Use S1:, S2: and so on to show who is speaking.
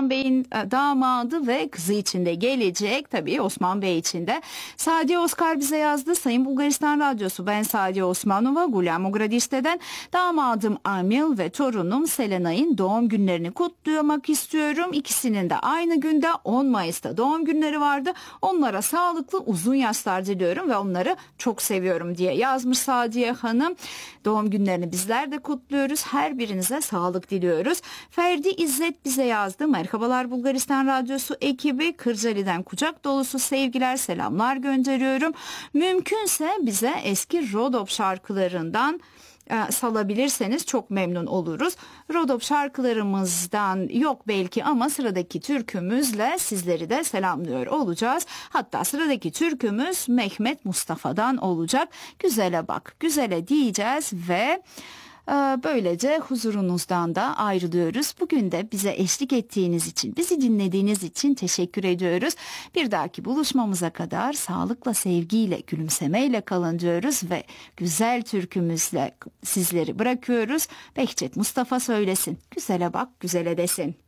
S1: Osman Bey'in damadı ve kızı için de gelecek. Tabii Osman Bey için de. Sadiye Oskar bize yazdı. Sayın Bulgaristan Radyosu, ben Sadiye Osmanova, Gulyam Ugradişte'den damadım Amil ve torunum Selenay'ın doğum günlerini kutlamak istiyorum. İkisinin de aynı günde 10 Mayıs'ta doğum günleri vardı. Onlara sağlıklı uzun yaşlar diliyorum ve onları çok seviyorum diye yazmış Sadiye Hanım. Doğum günlerini bizler de kutluyoruz. Her birinize sağlık diliyoruz. Ferdi İzzet bize yazdı. Merhabalar Bulgaristan Radyosu ekibi. Kırcaali'den kucak dolusu sevgiler, selamlar gönderiyorum. Mümkünse bize eski Rodop şarkılarından salabilirseniz çok memnun oluruz. Rodop şarkılarımızdan yok belki ama sıradaki türkümüzle sizleri de selamlıyor olacağız. Hatta sıradaki türkümüz Mehmet Mustafa'dan olacak. Güzele bak, güzele diyeceğiz ve böylece huzurunuzdan da ayrılıyoruz. Bugün de bize eşlik ettiğiniz için, bizi dinlediğiniz için teşekkür ediyoruz. Bir dahaki buluşmamıza kadar sağlıkla, sevgiyle, gülümsemeyle kalın diyoruz ve güzel türkümüzle sizleri bırakıyoruz. Behçet Mustafa söylesin. Güzele bak, güzele desin.